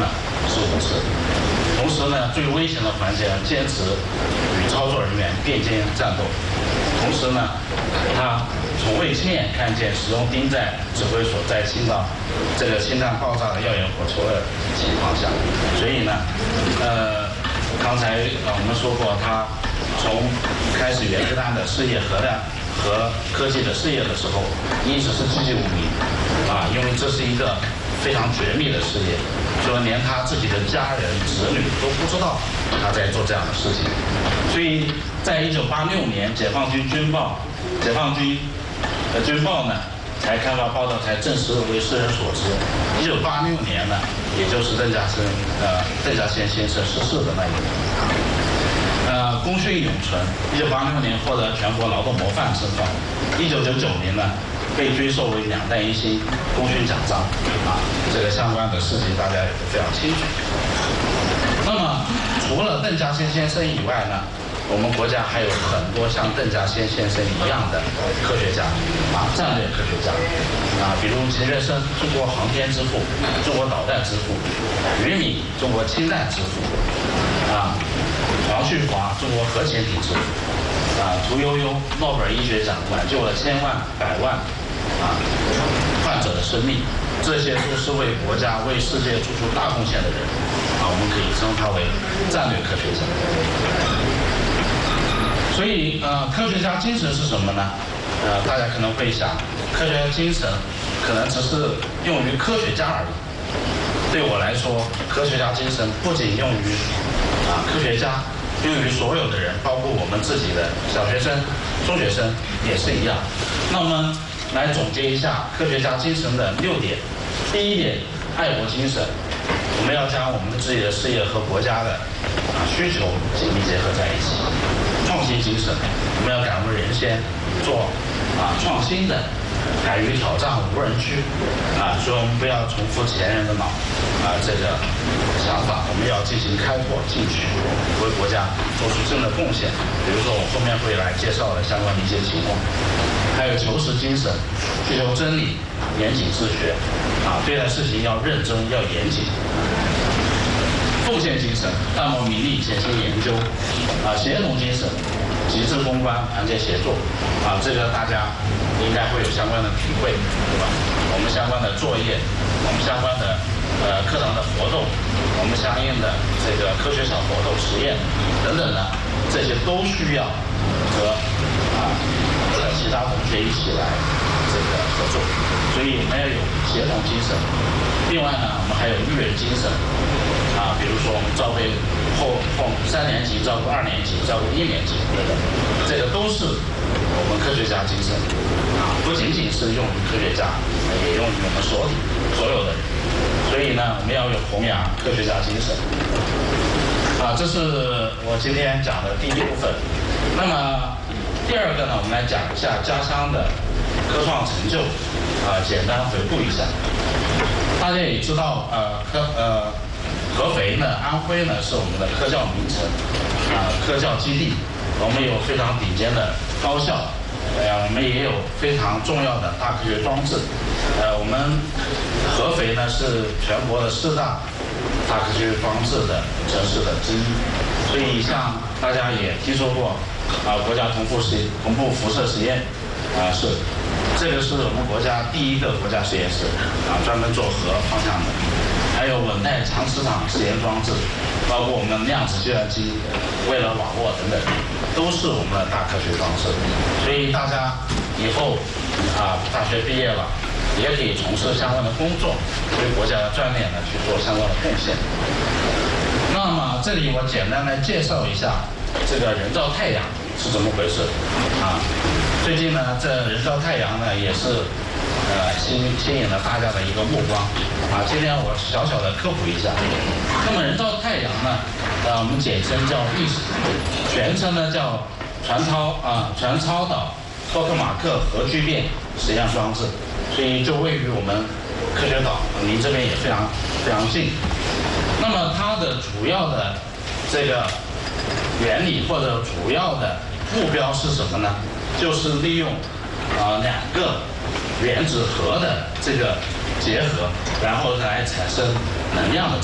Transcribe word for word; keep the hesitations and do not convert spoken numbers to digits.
呢是五次。同时呢，最危险的环节坚持与操作人员并肩战斗。同时呢，他从未亲眼看见使用钉在指挥所在倾倒这个氢弹爆炸的耀眼火球的情况下，所以呢，呃，刚才呃我们说过，他从开始原子弹的事业、核弹和科技的事业的时候，一直是籍籍无名啊，因为这是一个非常绝密的事业，说连他自己的家人、子女都不知道他在做这样的事情。所以在一九八六年，解放军军报，解放军呃军报呢才刊发报道，才正式为世人所知。一九八六年呢，也就是邓稼先呃邓稼先先生逝世的那一年。呃，功勋永存。一九八六年获得全国劳动模范称号。一九九九年呢，被追授为两弹一星功勋奖章。啊，这个相关的事情大家也非常清楚。那么，除了邓稼先先生以外呢，我们国家还有很多像邓稼先先生一样的科学家，啊，战略科学家，啊，比如钱学森，中国航天之父，中国导弹之父；俞敏，中国氢弹之父，啊，王旭华，中国核潜艇之父，啊，屠呦呦，诺贝尔医学奖，挽救了千万、百万啊患者的生命，这些都是为国家、为世界做出大贡献的人，啊，我们可以称他为战略科学家。所以，呃，科学家精神是什么呢？呃，大家可能会想，科学家精神可能只是用于科学家而已。对我来说，科学家精神不仅用于啊科学家，用于所有的人，包括我们自己的小学生、中学生也是一样。那我们来总结一下科学家精神的六点。第一点，爱国精神，我们要将我们自己的事业和国家的啊需求紧密结合在一起。创新精神，我们要敢为人先，做啊创新的，敢于挑战无人区啊，所以我们不要重复前人的脑啊这个想法，我们要进行开拓进取，为国家做出真的贡献。比如说我后面会来介绍的相关的一些情况，还有求实精神，追求真理，严谨自学啊，对待事情要认真要严谨。奉献精神，淡漠名利，潜心研究，啊，协同精神，集致攻关，团结协作，啊，这个大家应该会有相关的体会，对吧？我们相关的作业，我们相关的呃课堂的活动，我们相应的这个科学小活动、实验等等呢，这些都需要和啊和其他同学一起来这个合作，所以我们要有协同精神。另外呢，我们还有育人精神。啊，比如说我们照顾后后三年级照顾二年级，照顾一年级等等，这个都是我们科学家精神啊，不仅仅是用于科学家，也用于我们所有所有的人。所以呢，我们要有弘扬科学家精神。啊，这是我今天讲的第一部分。那么第二个呢，我们来讲一下家乡的科创成就，啊，简单回顾一下。大家也知道，呃，科呃。合肥呢，安徽呢是我们的科教名城，啊、呃，科教基地，我们有非常顶尖的高校，呃，我们也有非常重要的大科学装置，呃，我们合肥呢是全国的四大大科学装置的城市的之一，所以像大家也听说过啊、呃，国家同步实同步辐射实验啊、呃、室，这个是我们国家第一个国家实验室啊，专门做核方向的。还有稳态长磁场实验装置，包括我们的量子计算机、微轮网络等等，都是我们的大科学装置。所以大家以后啊，大学毕业了，也可以从事相关的工作，对国家的锻炼呢去做相关的贡献。那么这里我简单来介绍一下这个人造太阳是怎么回事啊？最近呢，这人造太阳呢也是。呃，吸吸引了大家的一个目光啊！今天我小小的科普一下。那么人造太阳呢，呃，我们简称叫意识，全称呢叫传超啊传超导托克马克核聚变实验装置，所以就位于我们科学岛，离这边也非常非常近。那么它的主要的这个原理或者主要的目标是什么呢？就是利用啊、呃、两个原子核的这个结合，然后来产生能量的。